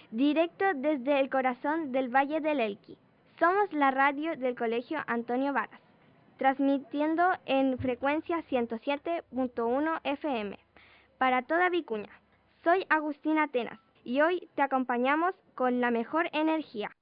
directo desde el corazón del Valle del Elqui. Somos la radio del Colegio Antonio Varas, transmitiendo en frecuencia 107.1 FM para toda Vicuña. Soy Agustina Atenas y hoy te acompañamos con la mejor energía.